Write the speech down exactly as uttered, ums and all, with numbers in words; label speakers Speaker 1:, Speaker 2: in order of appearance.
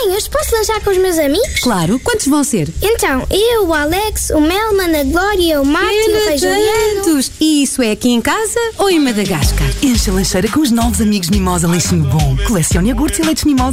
Speaker 1: Mãe, hoje posso lanchar com os meus amigos?
Speaker 2: Claro, quantos vão ser?
Speaker 1: Então, eu, o Alex, o Melman, a Glória, o Marco, o Rei Juliano.
Speaker 2: Tantos! E isso é aqui em casa ou em Madagascar?
Speaker 3: Enche a lancheira com os novos amigos Mimosa Lenchinho Bom. Colecione iogurtes e leites Mimosa.